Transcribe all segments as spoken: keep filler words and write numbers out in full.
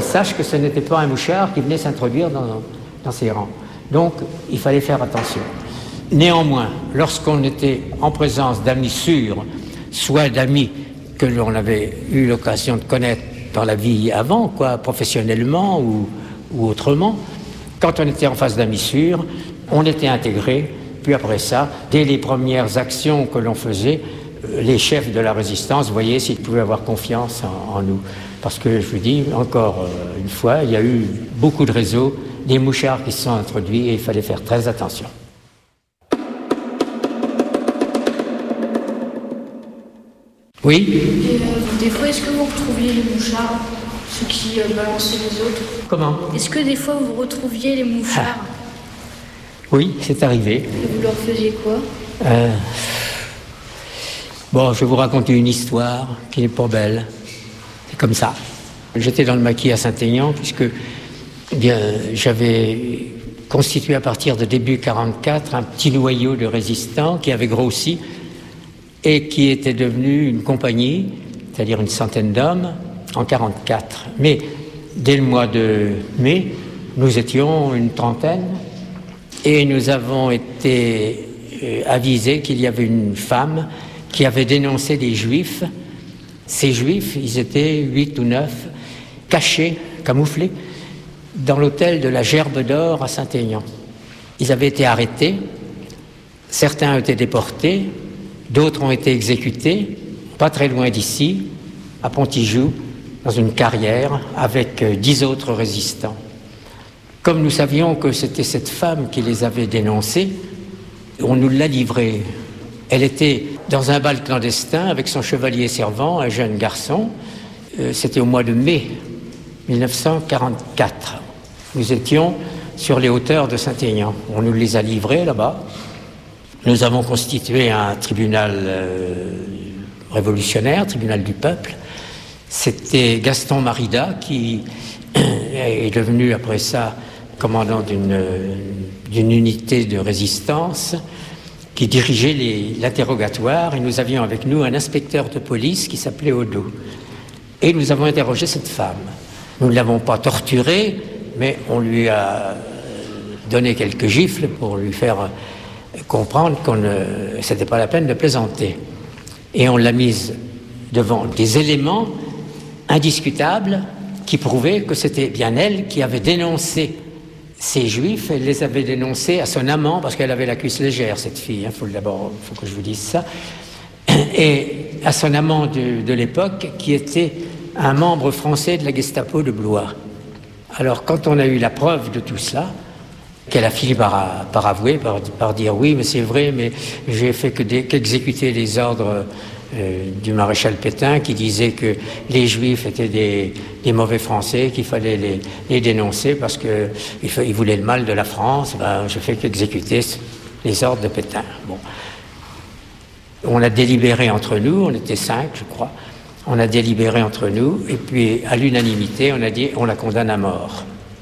sache que ce n'était pas un mouchard qui venait s'introduire dans, dans ses rangs. Donc, il fallait faire attention. Néanmoins, lorsqu'on était en présence d'amis sûrs, soit d'amis que l'on avait eu l'occasion de connaître dans la vie avant, quoi, professionnellement ou, ou autrement, quand on était en face d'amis sûrs, on était intégré. Puis après ça, dès les premières actions que l'on faisait, les chefs de la résistance voyaient s'ils pouvaient avoir confiance en, en nous. Parce que, je vous dis, encore une fois, il y a eu beaucoup de réseaux, des mouchards qui se sont introduits et il fallait faire très attention. Oui. Et euh, des fois, est-ce que vous retrouviez les mouchards, ceux qui euh, balançaient les autres? Comment? Est-ce que des fois, vous retrouviez les mouchards? Ah. Oui, c'est arrivé. Et vous leur faisiez quoi? euh... Bon, je vais vous raconter une histoire qui n'est pas belle. C'est comme ça. J'étais dans le maquis à Saint-Aignan, puisque eh bien, j'avais constitué à partir de début quarante-quatre un petit noyau de résistants qui avait grossi et qui était devenu une compagnie, c'est-à-dire une centaine d'hommes, en quarante-quatre. Mais dès le mois de mai, nous étions une trentaine et nous avons été euh, avisés qu'il y avait une femme qui avait dénoncé des Juifs. Ces Juifs, ils étaient huit ou neuf, cachés, camouflés, dans l'hôtel de la Gerbe d'Or à Saint-Aignan. Ils avaient été arrêtés, certains ont été déportés, d'autres ont été exécutés, pas très loin d'ici, à Pontijoux, dans une carrière, avec dix autres résistants. Comme nous savions que c'était cette femme qui les avait dénoncés, on nous l'a livrée. Elle était dans un bal clandestin avec son chevalier servant, un jeune garçon. Euh, c'était au mois de mai mille neuf cent quarante-quatre. Nous étions sur les hauteurs de Saint-Aignan. On nous les a livrés là-bas. Nous avons constitué un tribunal euh, révolutionnaire, tribunal du peuple. C'était Gaston Marida qui est devenu après ça commandant d'une, d'une unité de résistance qui dirigeait les, l'interrogatoire, et nous avions avec nous un inspecteur de police qui s'appelait Odo. Et nous avons interrogé cette femme. Nous ne l'avons pas torturée, mais on lui a donné quelques gifles pour lui faire comprendre qu'on ne, c'était pas la peine de plaisanter. Et on l'a mise devant des éléments indiscutables qui prouvaient que c'était bien elle qui avait dénoncé ces Juifs. Elle les avait dénoncés à son amant, parce qu'elle avait la cuisse légère, cette fille, il hein, faut d'abord, faut que je vous dise ça, et à son amant de, de l'époque, qui était un membre français de la Gestapo de Blois. Alors, quand on a eu la preuve de tout cela, qu'elle a fini par, par avouer, par, par dire oui, mais c'est vrai, mais j'ai fait que des, qu'exécuter les ordres euh, du maréchal Pétain qui disait que les Juifs étaient des, des mauvais Français, qu'il fallait les, les dénoncer parce qu'ils ils voulaient le mal de la France. Ben, je fais qu'exécuter les ordres de Pétain. Bon. On a délibéré entre nous, on était cinq, je crois. On a délibéré entre nous, et puis à l'unanimité, on a dit on la condamne à mort.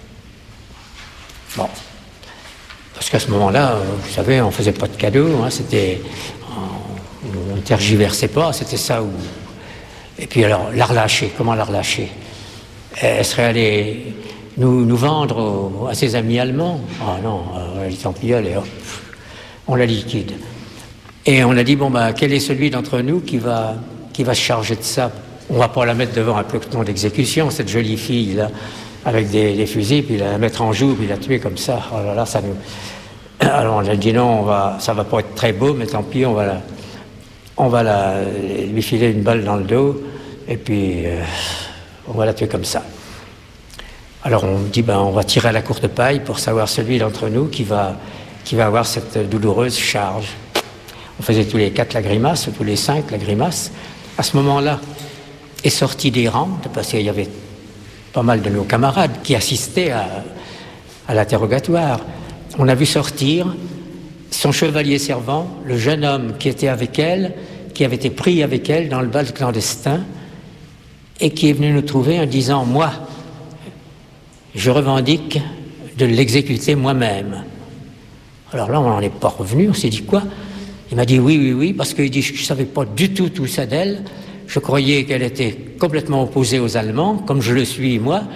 Bon. Parce qu'à ce moment-là, vous savez, on ne faisait pas de cadeaux, hein, c'était, on ne tergiversait pas, c'était ça où... Et puis alors, la relâcher, comment la relâcher? Elle serait allée nous, nous vendre au, à ses amis allemands? Ah non, euh, tant pis, allez, hop, on la liquide. Et on a dit, bon, bah, quel est celui d'entre nous qui va, qui va se charger de ça? On ne va pas la mettre devant un peloton d'exécution, cette jolie fille-là, avec des, des fusils, puis la mettre en joue, puis la tuer comme ça. Oh là là, ça nous... Alors on a dit non, on va, ça va pas être très beau, mais tant pis, on va, la, on va la, lui filer une balle dans le dos, et puis euh, on va la tuer comme ça. Alors on dit, ben, on va tirer à la courte paille pour savoir celui d'entre nous qui va, qui va avoir cette douloureuse charge. On faisait tous les quatre la grimace, tous les cinq la grimace. À ce moment-là, est sorti des rangs, parce qu'il y avait pas mal de nos camarades qui assistaient à, à l'interrogatoire. On a vu sortir son chevalier servant, le jeune homme qui était avec elle, qui avait été pris avec elle dans le bal clandestin, et qui est venu nous trouver en disant « Moi, je revendique de l'exécuter moi-même. » Alors là, on n'en est pas revenu, on s'est dit quoi? Il m'a dit « Oui, oui, oui », parce qu'il dit « Je ne savais pas du tout tout ça d'elle. Je croyais qu'elle était complètement opposée aux Allemands, comme je le suis moi. »